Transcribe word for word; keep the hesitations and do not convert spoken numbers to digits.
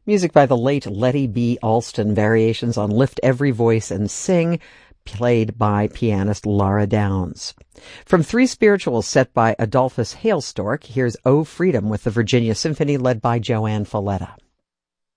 Music by the late Letty B. Alston, variations on Lift Every Voice and Sing, played by pianist Laura Downs. From Three Spirituals set by Adolphus Hailstork, here's O Freedom with the Virginia Symphony led by Joanne Falletta.